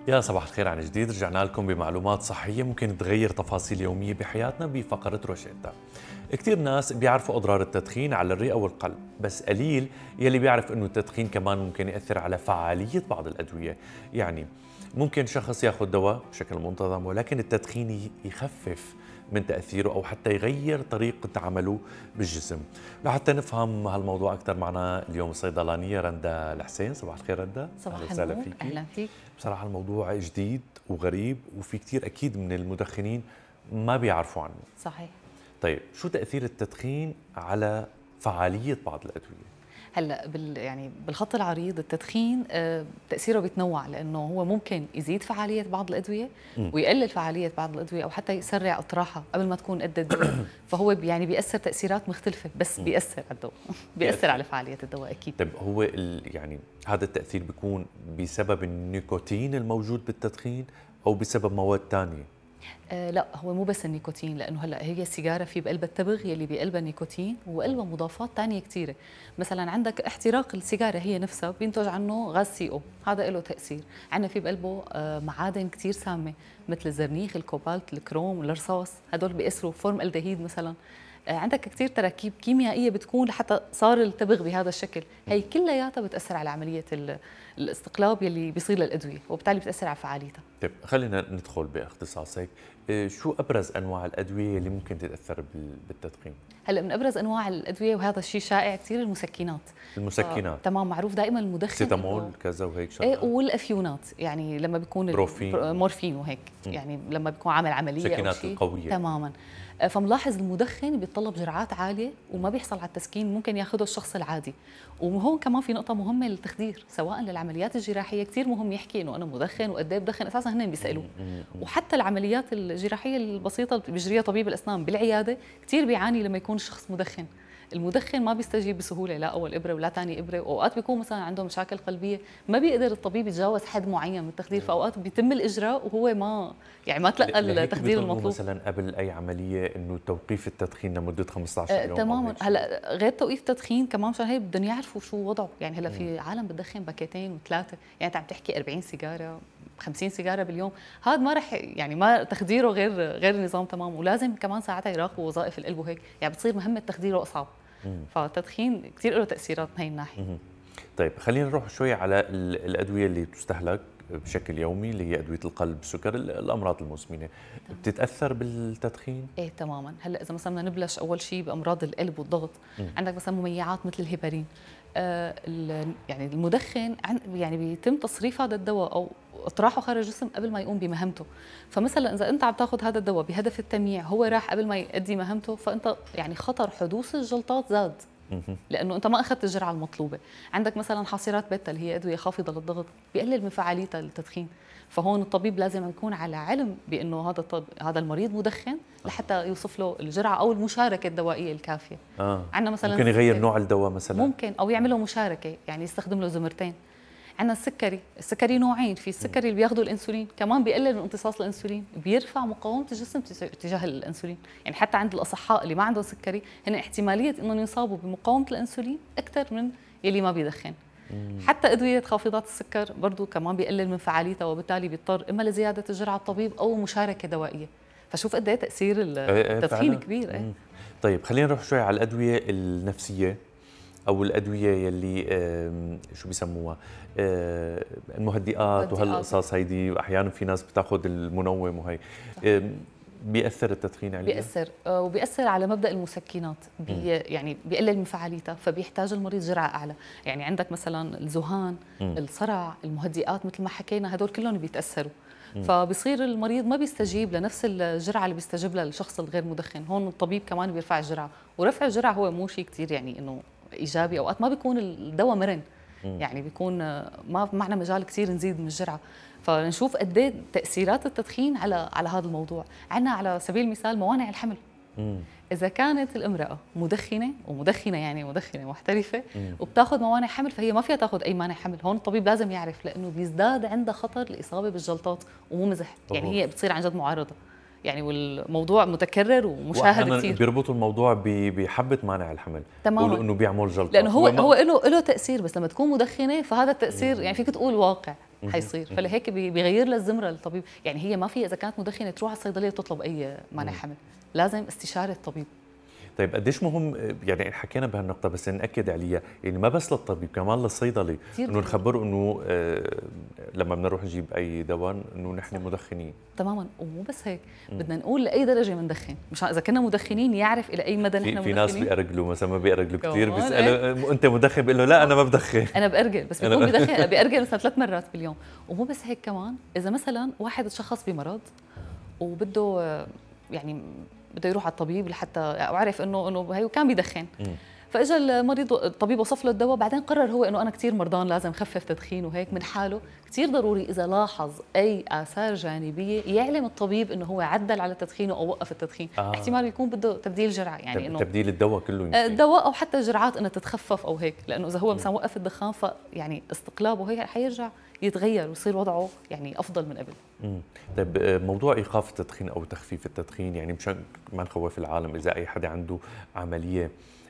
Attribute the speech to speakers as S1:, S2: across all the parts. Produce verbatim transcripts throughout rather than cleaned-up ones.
S1: يا صباح الخير عن جديد، رجعنا لكم بمعلومات صحية ممكن تغير تفاصيل يومية بحياتنا بفقرة روشيتا. كتير ناس بيعرفوا أضرار التدخين على الرئة والقلب، بس قليل يلي بيعرف إنه التدخين كمان ممكن يأثر على فعالية بعض الأدوية. يعني ممكن شخص ياخذ دواء بشكل منتظم ولكن التدخين يخفف من تأثيره أو حتى يغير طريقة عمله بالجسم. لحتى نفهم هالموضوع أكثر معنا اليوم الصيدلانية رندا الحسين. صباح الخير رندا.
S2: صباح
S1: أهلا وسهلا
S2: النور،
S1: فيكي.
S2: اهلا فيك.
S1: بصراحة الموضوع جديد وغريب وفي كتير أكيد من المدخنين ما بيعرفوا عنه.
S2: صحيح.
S1: طيب شو تأثير التدخين على فعالية بعض الأدوية؟
S2: هلا بال يعني بالخط العريض التدخين آه، تاثيره بيتنوع، لانه هو ممكن يزيد فعاليه بعض الادويه
S1: م.
S2: ويقلل فعاليه بعض الادويه، او حتى يسرع اطراحها قبل ما تكون قد الدواء. فهو بي- يعني بياثر تاثيرات مختلفه، بس
S1: م.
S2: بياثر على الدواء بياثر على فعاليه الدواء اكيد.
S1: طيب هو ال- يعني هذا التأثير بيكون بسبب النيكوتين الموجود بالتدخين أو بسبب مواد تانية؟
S2: آه لا، هو مو بس النيكوتين، لانه هلا هي السيجاره في بقلبها التبغ يلي بقلبها نيكوتين وقلبها مضادات ثانيه كثيره. مثلا عندك احتراق السيجاره هي نفسها بينتج عنه غاز سي او، هذا له تاثير. عندنا في بقلبه آه معادن كثير سامه مثل الزرنيخ، الكوبالت، الكروم، الرصاص، هدول بيأثروا. فورم الدهيد مثلا. آه عندك كثير تراكيب كيميائيه بتكون لحتى صار التبغ بهذا الشكل، هي كلياتها بتاثر على عمليه الاستقلاب يلي بيصير للادويه، وبالتالي بتاثر على فعاليتها.
S1: طيب خلينا ندخل باختصاص هيك. إيه، شو أبرز أنواع الأدوية اللي ممكن تتأثر بال- بالتدخين؟
S2: هلا من ابرز انواع الادويه، وهذا الشيء شائع كثير، المسكنات.
S1: المسكنات.
S2: آه، تمام، معروف دائما المدخن
S1: سيتامول
S2: إنه-
S1: كذا وهيك
S2: ايه،
S1: شغلات.
S2: والافيونات، يعني لما بيكون ال-
S1: بروفين.
S2: مورفين وهيك،
S1: م.
S2: يعني لما بيكون عامل عمليه او
S1: المسكنات
S2: شيء.
S1: القوية.
S2: تماما. آه، فملاحظ المدخن بيتطلب جرعات عاليه وما بيحصل على التسكين ممكن ياخذه الشخص العادي. وهون كمان في نقطه مهمه للتخدير، سواء للعمليات الجراحيه، كثير مهم يحكي انه انا مدخن وقد ايه بدخن، اساسا هن بيسالوه. وحتى العمليات الجراحيه البسيطه اللي بيجريها طبيب الاسنان بالعياده كثير بيعاني لما يكون الشخص مدخن. المدخن ما بيستجيب بسهوله، لا اول ابره ولا ثاني ابره، واوقات بيكون مثلا عنده مشاكل قلبيه ما بيقدر الطبيب يتجاوز حد معين من التخدير، فاوقات بيتم الاجراء وهو ما يعني ما تلقى التخدير المطلوب.
S1: مثلا قبل اي عمليه انه توقيف التدخين لمده خمسة عشر
S2: آه
S1: يوم.
S2: تماما. هلا غير توقيف تدخين كمان، مشان هيك بدهم يعرفوا شو وضعه. يعني هلا في عالم بتدخن باكيتين وثلاثه، يعني انت عم تحكي أربعين سيجاره، خمسين سيجاره باليوم، هذا ما رح يعني ما تخديره غير غير نظام تمام. ولازم كمان ساعتها يراقبوا وظائف القلب وهيك، يعني بتصير مهمه تخديره اصعب. فالتدخين كثير له تاثيرات من هي الناحيه.
S1: طيب خلينا نروح شوي على ال- الادويه اللي بتستهلك بشكل يومي، اللي هي ادويه القلب، السكر، ال- الامراض المزمنه، بتتاثر بالتدخين؟
S2: ايه تماما. هلا اذا مثلا بدنا نبلش اول شيء بامراض القلب والضغط، م. عندك مثلا مميعات مثل الهيبارين. آه يعني المدخن يعني بيتم تصريف هذا الدواء او اطراحه خارج الجسم قبل ما يقوم بمهمته. فمثلا اذا انت عم تاخذ هذا الدواء بهدف التمييع، هو راح قبل ما يؤدي مهمته، فانت يعني خطر حدوث الجلطات زاد، لانه انت ما اخذت الجرعه المطلوبه. عندك مثلا حصيرات بيتا اللي هي ادويه خافضه للضغط، بيقلل من فعاليتها للتدخين. فهون الطبيب لازم يكون على علم بانه هذا الطب... هذا المريض مدخن لحتى يوصف له الجرعه او المشاركه الدوائيه الكافيه.
S1: آه.
S2: عندنا مثلا
S1: ممكن يغير نوع الدواء مثلا،
S2: ممكن او يعمل له مشاركه، يعني يستخدم له زمرتين. عندنا السكري، السكري نوعين، في السكري اللي بياخذوا الانسولين، كمان بيقلل من امتصاص الانسولين، بيرفع مقاومه الجسم تجاه الانسولين. يعني حتى عند الاصحاء اللي ما عندهم سكري، هن احتماليه انهم يصابوا بمقاومه الانسولين اكثر من يلي ما بيدخن. حتى ادويه خافضات السكر برضه كمان بيقلل من فعاليتها، وبالتالي بيضطر اما لزياده الجرعه الطبيب او مشاركه دوائيه. فشوف قد ايه تاثير التدخين كبير. ايه.
S1: طيب خلينا نروح شوي على الادويه النفسيه او الادويه يلي شو بيسموها، المهدئات وهالقصص هيدي، واحيانا في ناس بتاخذ المنوم وهي. بيأثر التدخين عليها؟
S2: بيأثر، وبيأثر على مبدأ المسكنات، بي يعني بيقلل من فعاليتها، فبيحتاج المريض جرعة أعلى. يعني عندك مثلا الذهان، م. الصرع، المهدئات مثل ما حكينا، هدول كلهم بيتأثروا. م. فبصير المريض ما بيستجيب لنفس الجرعة اللي بيستجيب لها الشخص الغير مدخن. هون الطبيب كمان بيرفع الجرعة، ورفع الجرعة هو مو شيء كثير يعني إنه إيجابي. أوقات ما بيكون الدواء مرن، م. يعني بيكون ما معنا مجال كثير نزيد من الجرعة. فنشوف قد ايه تاثيرات التدخين على على هذا الموضوع. عندنا على سبيل المثال موانع الحمل. مم. اذا كانت الامراه مدخنه ومدخنه يعني مدخنه محترفه وبتاخذ موانع حمل، فهي ما فيها تاخذ اي مانع حمل. هون الطبيب لازم يعرف، لانه بيزداد عندها خطر الاصابه بالجلطات، ومو مزح، يعني هي بتصير عن جد معارضه. يعني والموضوع متكرر ومشاهد كثير.
S1: بيربطوا الموضوع بحبه مانع الحمل، بيقولوا انه بيعمل جلطه،
S2: لانه هو هو له له تاثير، بس لما تكون مدخنه فهذا التاثير يعني فيك تقول واقع، حيصير. فلهيك بيغير لها الزمره للطبيب، يعني هي ما في اذا كانت مدخنه تروح على الصيدليه تطلب اي مانع حمل، لازم استشاره الطبيب.
S1: طيب قديش مهم، يعني حكينا بهالنقطة بس نأكد عليها، يعني ما بس للطبيب كمان للصيدلي انه نخبره انه آه لما بدنا نروح نجيب اي دواء انه نحن مدخنين.
S2: تماما، ومو بس هيك، بدنا نقول لاي درجة بندخن، مش اذا كنا مدخنين يعرف الى اي مدى نحن مدخنين.
S1: في ناس بيأرجلوا مثلا، ما بيأرجلوا كثير، بيسألوا انت مدخن، بيقول له لا انا ما بدخن.
S2: انا بأرجل، بس بيكون بدخن بيأرجل مثلا ثلاث مرات باليوم. ومو بس هيك كمان، اذا مثلا واحد تشخص بمرض وبده يعني بده يروح على الطبيب لحتى اعرف انه انه هي كان بيدخن، فاجى المريض الطبيب وصف له الدواء، بعدين قرر هو انه انا كثير مرضان لازم خفف تدخين وهيك من حاله، كثير ضروري اذا لاحظ اي اثار جانبيه يعلم الطبيب انه هو عدل على تدخينه او وقف التدخين. آه. احتمال يكون بده تبديل جرعه، يعني انه
S1: تبديل الدواء كله يمكن.
S2: الدواء او حتى جرعات انها تتخفف او هيك، لانه اذا هو مثلا وقف الدخان فيعني استقلابه هيك حيرجع يتغير ويصير وضعه يعني افضل من قبل.
S1: امم طيب موضوع ايقاف التدخين او تخفيف التدخين، يعني مشان ما نخوف العالم، اذا اي حدا عنده عمليه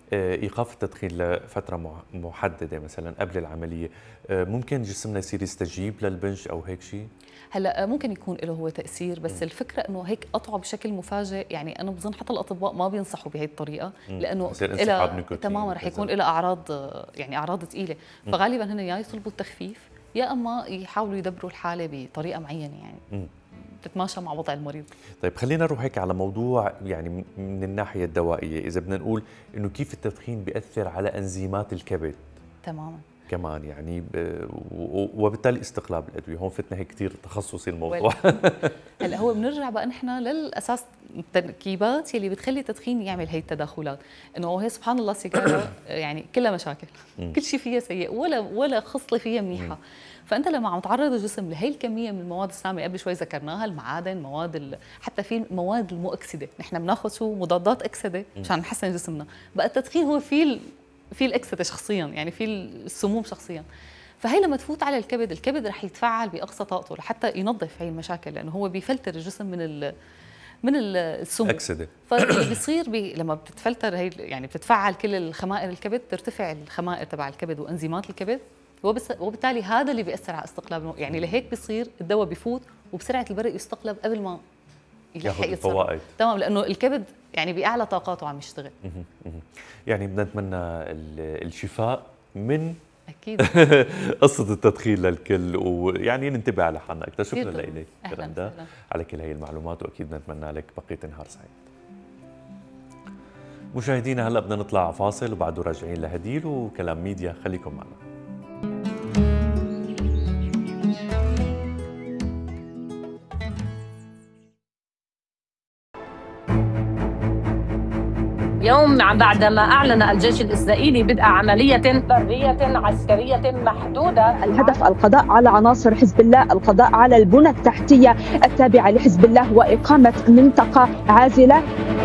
S1: ايقاف التدخين لفتره محدده مثلا قبل العمليه، ممكن جسمنا يصير يستجيب للبنج او هيك شيء؟
S2: هلا ممكن يكون له هو تاثير، بس م. الفكره انه هيك قطعه بشكل مفاجئ، يعني انا بظن حتى الاطباء ما بينصحوا بهي الطريقه، لانه إلى تماما رح يكون لها اعراض، يعني اعراض ثقيله، فغالبا هن يا يطلبوا التخفيف يا اما يحاولوا يدبروا الحاله بطريقه معينه يعني م. تتماشى مع وضع المريض.
S1: طيب خلينا نروح هيك على موضوع يعني من الناحيه الدوائيه، اذا بدنا نقول انه كيف التدخين بياثر على انزيمات الكبد.
S2: تماما
S1: كمان يعني وبالتالي استقلاب الادويه، هون فتنا هيك كثير تخصصي الموضوع.
S2: هلا هو بنرجع بقى نحن للاساس، التركيبات يلي بتخلي التدخين يعمل هي التداخلات، انه هي سبحان الله السيجاره يعني كلها مشاكل، كل شيء فيها سيء ولا ولا خصله فيها منيحه. فانت لما عم تعرض الجسم لهي الكميه من المواد السامه، قبل شوي ذكرناها، المعادن، مواد حتى في مواد المؤكسده، نحن بناخذ شو مضادات اكسده مشان نحسن جسمنا، بقى التدخين هو في في الاكسده شخصيا، يعني في السموم شخصيا. فهي لما تفوت على الكبد، الكبد رح يتفعل باقصى طاقته لحتى ينظف هي المشاكل، لانه هو بيفلتر الجسم من ال من السموم
S1: اكسده.
S2: فبيصير بي لما بتتفلتر هي يعني بتتفعل كل الخمائر الكبد، ترتفع الخمائر تبع الكبد وانزيمات الكبد، وبالتالي هذا اللي بيأثر على استقلاب، يعني لهيك بيصير الدواء بيفوت وبسرعه البرق يستقلب قبل ما يلحق يتصرف. تمام، لانه الكبد يعني باعلى طاقاته عم يشتغل.
S1: يعني بدنا نتمنى الشفاء من
S2: اكيد
S1: قصه التدخين للكل، ويعني ننتبه على حالنا اكثر. شكرا لك رندا على كل هي المعلومات، واكيد نتمنى لك بقيه نهار سعيد. مشاهدينا هلا بدنا نطلع فاصل وبعده راجعين لهديل وكلام ميديا، خليكم معنا.
S3: يوم بعدما أعلن الجيش الإسرائيلي بدء عملية برية عسكرية محدودة،
S4: الهدف القضاء على عناصر حزب الله، القضاء على البنى التحتية التابعة لحزب الله، وإقامة منطقة عازلة.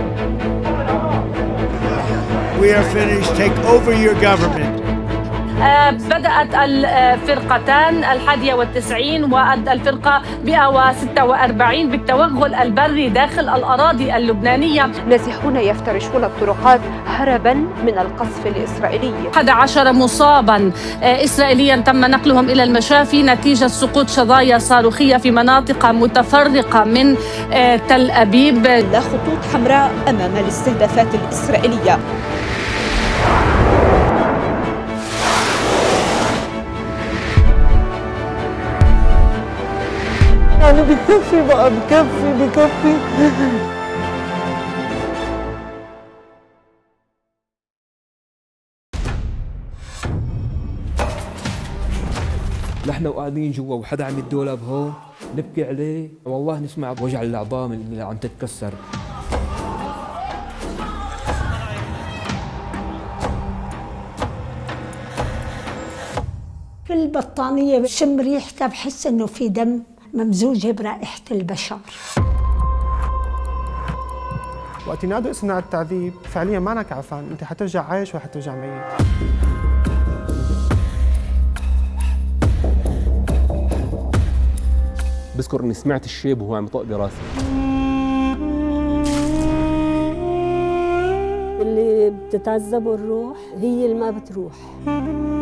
S5: We are finished. Take over your government.
S3: بدأت الفرقتان الحادية والتسعين والفرقة مئة وستة وأربعين بالتوغل البري داخل الأراضي اللبنانية.
S4: نازحون يفترشون الطرقات هربا من القصف الإسرائيلي.
S3: أحد عشر مصابا إسرائيليا تم نقلهم إلى المشافي نتيجة سقوط شظايا صاروخية في مناطق متفرقة من تل أبيب.
S4: لا خطوط حمراء أمام الاستهدافات الإسرائيلية.
S6: يعني بكفي بقى، بكفي بكفي. نحن وقاعدين جوا وحدا عم يدولب هون، نبكي عليه، والله نسمع بوجع العظام اللي عم تتكسر.
S7: في البطانية بشم ريحتها بحس انه في دم ممزوجة برائحة البشر.
S8: وقت ينادوا اسمنا على التعذيب فعليا ما انك عفان، انت حترجع عايش ولا حترجع ميت.
S9: بذكر اني سمعت الشيب وهو عم يطق براسي.
S10: اللي بتتعذب الروح هي اللي ما بتروح.